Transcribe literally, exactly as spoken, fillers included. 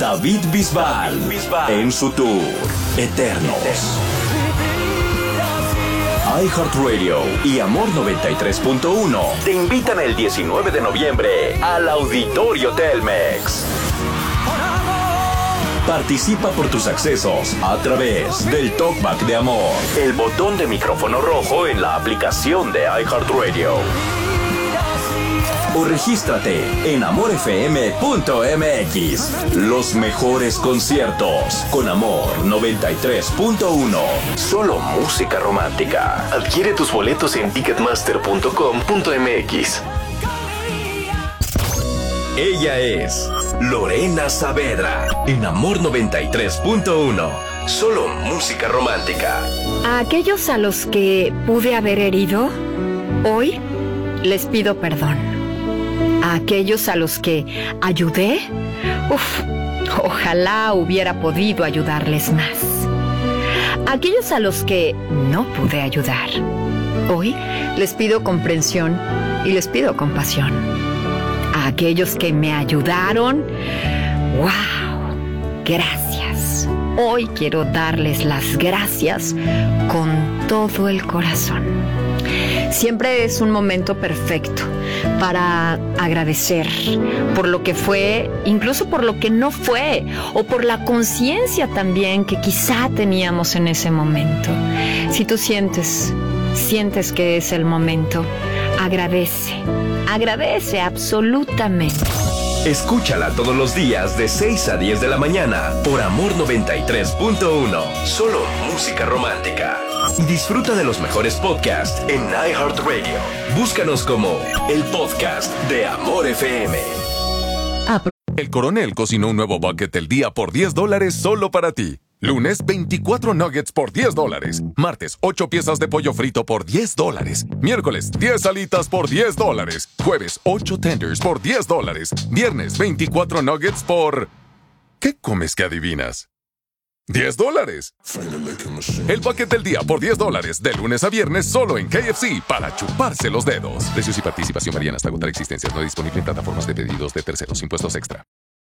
David Bisbal, en su tour Eternos. iHeartRadio y Amor noventa y tres punto uno te invitan el diecinueve de noviembre al Auditorio Telmex. Participa por tus accesos a través del Talkback de Amor, el botón de micrófono rojo en la aplicación de iHeartRadio. O regístrate en amor f m punto m x. Los mejores conciertos con Amor noventa y tres punto uno. Solo música romántica. Adquiere tus boletos en ticketmaster punto com punto m x. Ella es Lorena Saavedra en Amor noventa y tres punto uno. Solo música romántica. A aquellos a los que pude haber herido, hoy les pido perdón. A aquellos a los que ayudé, uf, ojalá hubiera podido ayudarles más. A aquellos a los que no pude ayudar, hoy les pido comprensión y les pido compasión. A aquellos que me ayudaron, ¡wow! Gracias. Hoy quiero darles las gracias con todo el corazón. Siempre es un momento perfecto para agradecer por lo que fue, incluso por lo que no fue, o por la conciencia también que quizá teníamos en ese momento. Si tú sientes, sientes que es el momento, agradece, agradece absolutamente. Escúchala todos los días de seis a diez de la mañana por Amor noventa y tres punto uno. Solo música romántica. Disfruta de los mejores podcasts en iHeartRadio. Búscanos como el podcast de Amor F M. El Coronel cocinó un nuevo bucket del día por diez dólares solo para ti. Lunes, veinticuatro nuggets por diez dólares. Martes, ocho piezas de pollo frito por diez dólares. Miércoles, diez alitas por diez dólares. Jueves, ocho tenders por diez dólares. Viernes, veinticuatro nuggets por... ¿Qué comes que adivinas? ¡diez dólares! El bucket del día por diez dólares, de lunes a viernes, solo en K F C, para chuparse los dedos. Precios y participación varían hasta agotar existencias. No disponible en plataformas de pedidos de terceros. Impuestos extra.